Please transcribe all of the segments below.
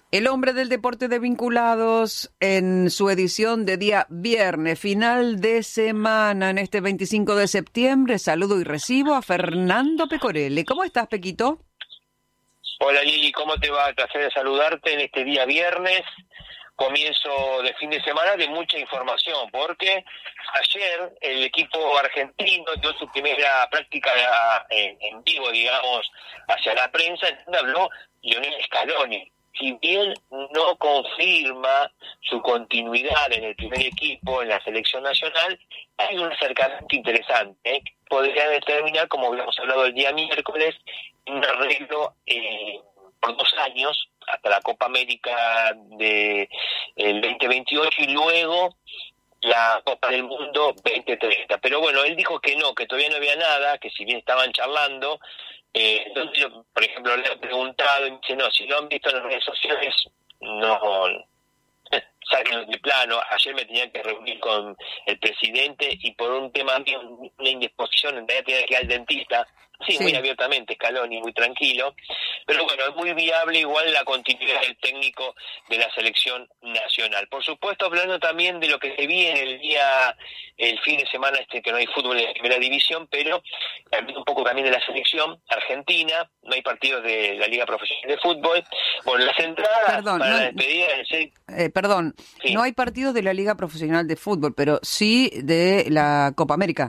El hombre del deporte de vinculados en su edición de día viernes, final de semana, en este 25 de septiembre. Saludo y recibo a Fernando Pecorelli. ¿Cómo estás, Pequito? Hola Lili, ¿cómo te va? Placer de saludarte en este día viernes, comienzo de fin de semana de mucha información, porque ayer el equipo argentino dio su primera práctica en vivo, digamos, hacia la prensa, en donde habló Lionel Scaloni. Si bien no confirma su continuidad en el primer equipo, en la selección nacional, hay un acercamiento interesante, que podría determinar, como habíamos hablado el día miércoles, un arreglo por 2 años, hasta la Copa América del 2028 y luego la Copa del Mundo 2030. Pero bueno, él dijo que no, que todavía no había nada, que si bien estaban charlando, entonces yo, por ejemplo, le he preguntado y me dice, no, si lo han visto en las redes sociales, no saquen de plano. Ayer me tenía que reunir con el presidente y por un tema mío, una indisposición, en realidad tenía que ir al dentista. Sí, muy abiertamente, Scaloni, muy tranquilo. Pero bueno, es muy viable igual la continuidad del técnico de la selección nacional. Por supuesto, hablando también de lo que se viene el fin de semana, que no hay fútbol en la primera división, pero hablando un poco también de la selección argentina, no hay partidos de la Liga Profesional de Fútbol. Bueno, las entradas para la despedida del sí. No hay partidos de la Liga Profesional de Fútbol, pero sí de la Copa América.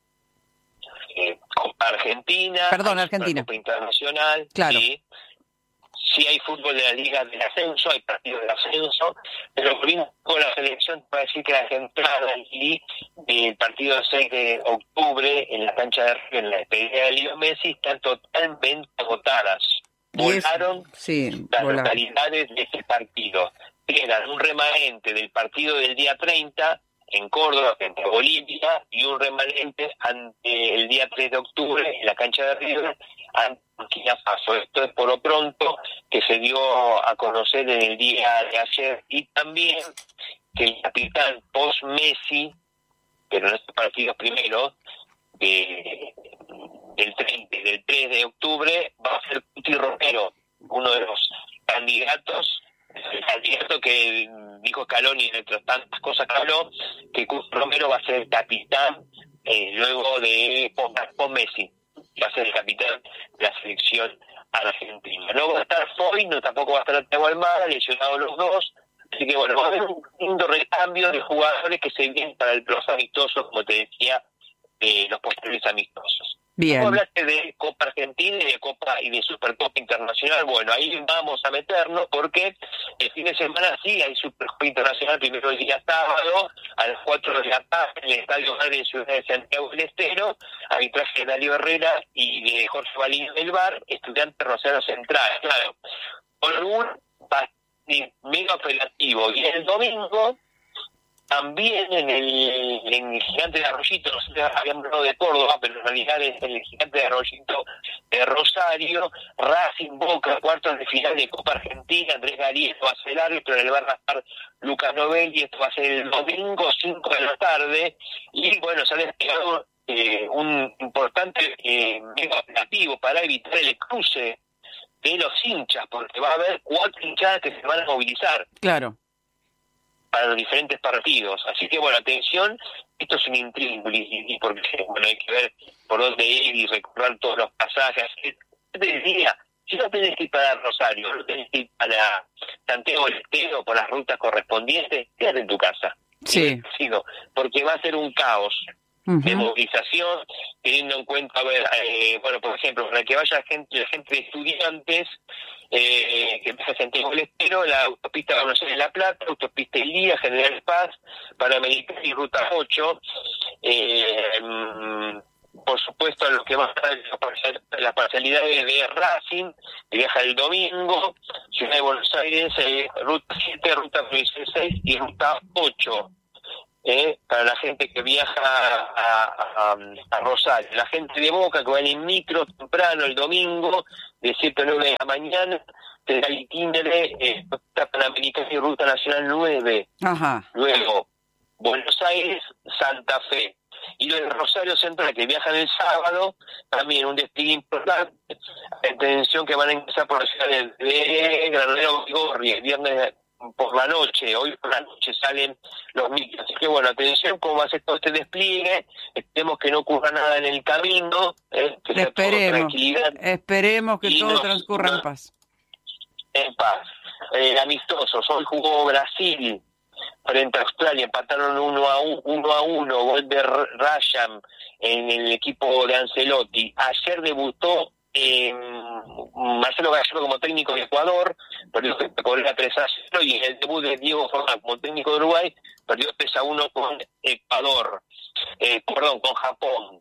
Copa Argentina, Argentina. Copa Internacional, claro. Sí hay fútbol de la Liga del Ascenso, hay partidos del Ascenso, pero volviendo con la selección, para decir que las entradas del partido 6 de octubre en la cancha de Río, en la despedida de Leo Messi, están totalmente agotadas. Volaron las localidades de ese partido. Eran un remanente del partido del día 30 en Córdoba, frente a Bolivia, y un remanente ante el día 3 de octubre en la cancha de River ante Burkina Faso. Esto es por lo pronto que se dio a conocer en el día de ayer, y también que el capitán post-Messi, pero en estos partidos primero, del 3 de octubre, va a ser Cuti Romero, uno de los candidatos. El candidato que dijo Scaloni, entre tantas cosas que habló, que Romero va a ser el capitán luego de Messi, va a ser el capitán de la selección argentina. No va a estar Foy, no tampoco va a estar Thiago Almada, lesionados los dos, así que bueno, va a haber un lindo recambio de jugadores que se vienen para los amistosos, como te decía, los posteriores amistosos. Bien. Hablaste de Copa Argentina y de Copa y de Supercopa Internacional. Bueno, ahí vamos a meternos porque el fin de semana sí hay Supercopa Internacional, primero el día sábado a las 4 de la tarde en el Estadio Grande de Ciudad de Santiago del Estero, arbitraje de Darío Herrera y de Jorge Balino del VAR, Estudiantes Rosario Central. Claro, con un mega operativo. Y el domingo también en el Gigante de Arroyito, nosotros habíamos hablado de Córdoba, pero en realidad es el Gigante de Arroyito de Rosario, Racing Boca, cuartos de final de Copa Argentina, Andrés Garieto va a ser el árbitro, en el bar va a estar Lucas Novelli, esto va a ser el domingo, 5 de la tarde, y bueno, se ha desplegado un importante mega operativo para evitar el cruce de los hinchas, porque va a haber 4 hinchadas que se van a movilizar. Claro. Para los diferentes partidos. Así que, bueno, atención, esto es un intríngulis, porque, bueno, hay que ver por dónde ir y recorrer todos los pasajes. Yo te diría, si no tenés que ir para Rosario, no tenés que ir para Santiago del Estero, por las rutas correspondientes, quédate en tu casa. Sí. Porque va a ser un caos de movilización, teniendo en cuenta, a ver, bueno, por ejemplo, para que vaya la gente de Estudiantes, que empieza a Santiago del Estero, la autopista Buenos Aires La Plata, autopista Ilía, General Paz, Panamericana y Ruta 8, por supuesto, lo que va a estar las parcialidades de Racing, que viaja el domingo, Ciudad de Buenos Aires, Ruta 7, Ruta 6 y Ruta 8. Para la gente que viaja a Rosario. La gente de Boca que va en micro temprano el domingo, de 7 a 9 de la mañana, tendrá el itinere Ruta Panamericana y Ruta Nacional 9. Ajá. Luego, Buenos Aires, Santa Fe. y los de Rosario Central que viajan el sábado, también un despliegue importante. Atención que van a ingresar por la ciudad de Granadero Vigorri el viernes por la noche, hoy por la noche salen los micros, así que bueno, atención cómo va a ser todo este despliegue, esperemos que no ocurra nada en el camino, que sea todo tranquilidad. Esperemos que todo transcurra en paz. En paz. Amistosos, hoy jugó Brasil frente a Australia, empataron 1-1, gol de Ryan en el equipo de Ancelotti. Ayer debutó Marcelo Gallardo como técnico de Ecuador, perdió con 3-0, y en el debut de Diego Forlán como técnico de Uruguay, perdió 3-1 con con Japón.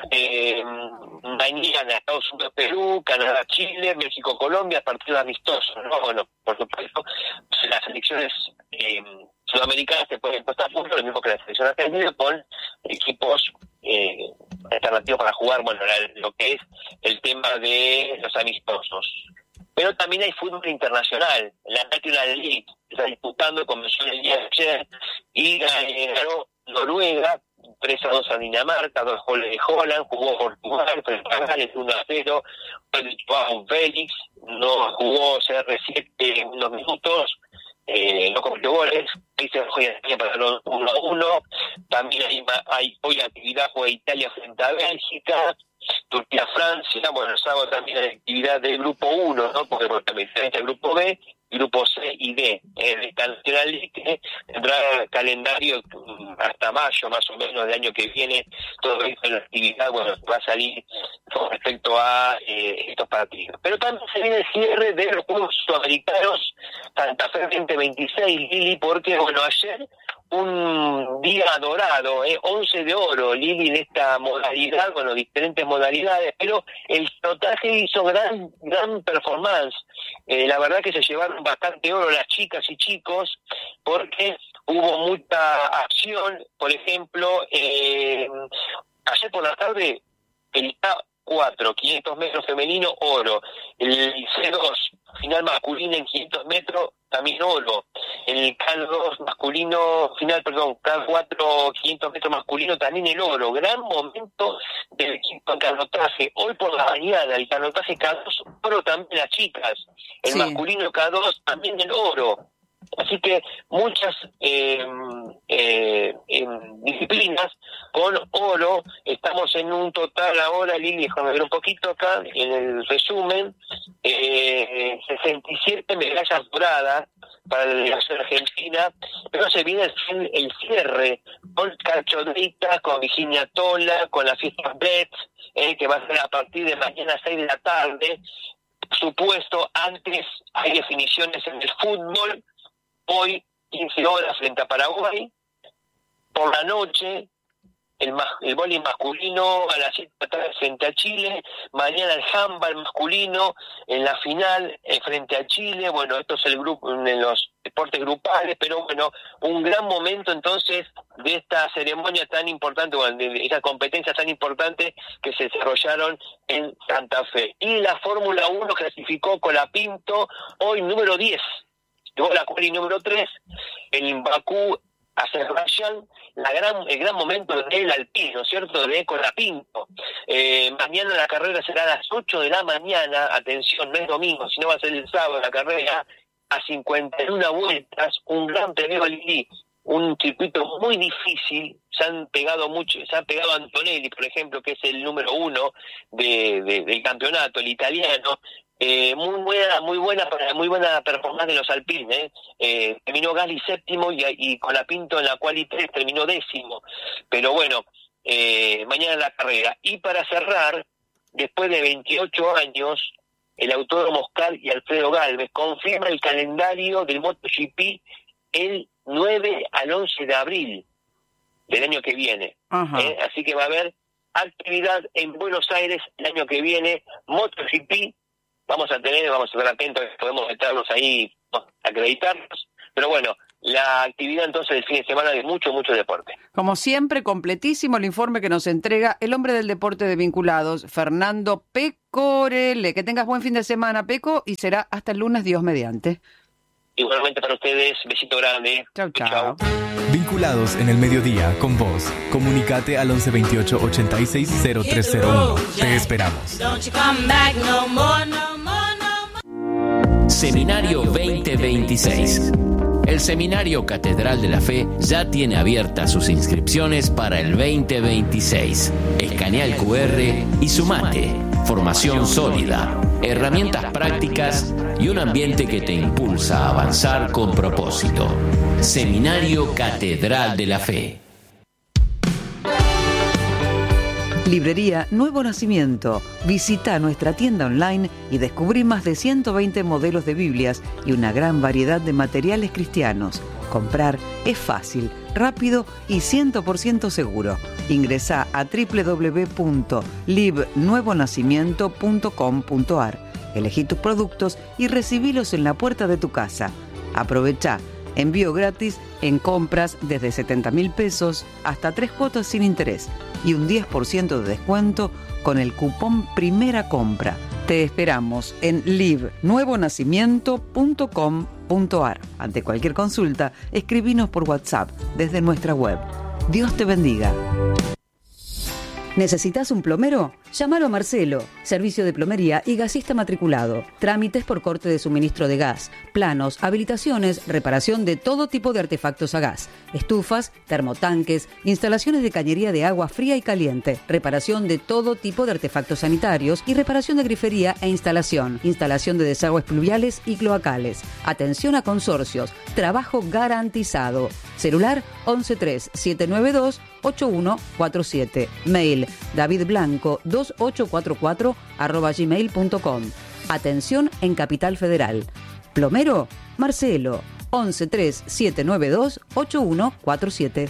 Mañana Estados Unidos, Perú, Canadá, Chile, México, Colombia, partidos amistosos, ¿no? Bueno, por supuesto, las selecciones sudamericanas se pueden estar juntos, lo mismo que la selección argentina, con equipos alternativos para jugar, bueno, lo que es el tema de los amistosos. Pero también hay fútbol internacional, la National League está disputando, comenzó el día de ayer, y ganó Noruega 3-2 a Dinamarca, 2 goles de Holland, jugó Portugal, frente a Gales 1-0, Joao Félix, no jugó CR7 unos minutos, no cometió goles, ahí se fue España para 1-1, también hay hoy actividad, juega Italia frente a Bélgica, Turquía, Francia, bueno, el sábado también hay actividad del grupo 1, ¿no? Porque también está el grupo B, grupo C y D. Esta National League tendrá calendario hasta mayo, más o menos, del año que viene, todo esto en la actividad, bueno, va a salir con respecto a estos partidos. Pero también se viene el cierre de los Juegos Sudamericanos Santa Fe 2026, Lili, porque, bueno, ayer un día dorado, 11 de oro, Lili, en esta modalidad, bueno, diferentes modalidades, pero el pilotaje hizo gran performance. La verdad que se llevaron bastante oro las chicas y chicos, porque hubo mucha acción. Por ejemplo, ayer por la tarde, el K4, 500 metros femenino, oro. El C2, final masculino en 500 metros, también oro. El K2 masculino, K4, 500 metros masculino, también el oro. Gran momento del equipo en canotaje. Hoy por la mañana, el canotaje K2, oro también las chicas. El masculino K2, también el oro. Así que muchas disciplinas con oro. Estamos en un total ahora, Lili, déjame ver un poquito acá en el resumen, 67 medallas doradas para la delegación argentina, pero se viene el cierre con Cachorrita, con Virginia Tola, con la fiesta Bets, que va a ser a partir de mañana 6 de la tarde. Supuesto, antes hay definiciones en el fútbol. Hoy, 15 horas frente a Paraguay. Por la noche, el vóley masculino a las 7 de la tarde frente a Chile. Mañana el handball masculino en la final frente a Chile. Bueno, esto es el grupo en los deportes grupales, pero bueno, un gran momento entonces de esta ceremonia tan importante, bueno, de estas competencias tan importantes que se desarrollaron en Santa Fe. Y la Fórmula 1 clasificó Colapinto, hoy número 10. Luego la quali número 3, en Bakú, Azerbaiyán, el gran momento del Alpine, ¿no es cierto?, de Colapinto. Mañana la carrera será a las 8 de la mañana, atención, no es domingo, sino va a ser el sábado la carrera, a 51 vueltas, un gran premio Lili, un circuito muy difícil. Se han pegado Antonelli, por ejemplo, que es el número 1 del campeonato, el italiano. Muy buena performance de los alpines. Terminó Gasly séptimo y Colapinto en la quali 3 terminó 10º. Pero bueno, mañana la carrera. Y para cerrar, después de 28 años, el Autódromo Oscar y Alfredo Gálvez confirma el calendario del MotoGP el 9 al 11 de abril del año que viene. Así que va a haber actividad en Buenos Aires el año que viene, MotoGP. Vamos a estar atentos, podemos meternos ahí, acreditarnos, pero bueno, la actividad entonces del fin de semana de mucho deporte. Como siempre, completísimo el informe que nos entrega el hombre del deporte de Vinculados, Fernando Pecorelle. Que tengas buen fin de semana, Peco, y será hasta el lunes, Dios mediante. Igualmente para ustedes, besito grande. Chau, chau. Vinculados en el mediodía con vos. Comunicate al 11 28 86 0301. Te esperamos. Seminario 2026. El Seminario Catedral de la Fe ya tiene abiertas sus inscripciones para el 2026. Escanea el QR y sumate. Formación sólida, herramientas prácticas y un ambiente que te impulsa a avanzar con propósito. Seminario Catedral de la Fe. Librería Nuevo Nacimiento. Visita nuestra tienda online y descubrí más de 120 modelos de Biblias y una gran variedad de materiales cristianos. Comprar es fácil, rápido y 100% seguro. Ingresá a www.libnuevonacimiento.com.ar. Elegí tus productos y recibilos en la puerta de tu casa. Aprovecha envío gratis en compras desde 70.000 pesos hasta 3 cuotas sin interés y un 10% de descuento con el cupón Primera Compra. Te esperamos en libnuevonacimiento.com.ar. Ante cualquier consulta, escribinos por WhatsApp desde nuestra web. Dios te bendiga. ¿Necesitas un plomero? Llámalo a Marcelo, servicio de plomería y gasista matriculado. Trámites por corte de suministro de gas, planos, habilitaciones, reparación de todo tipo de artefactos a gas, estufas, termotanques, instalaciones de cañería de agua fría y caliente, reparación de todo tipo de artefactos sanitarios y reparación de grifería e instalación de desagües pluviales y cloacales. Atención a consorcios, trabajo garantizado. Celular 113-792-8147. Mail davidblanco2844@gmail.com. Atención en Capital Federal. Plomero Marcelo 113-792-8147.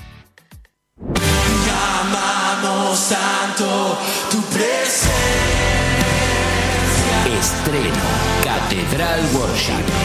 Llamamos santo tu presencia. Estreno Catedral Worship.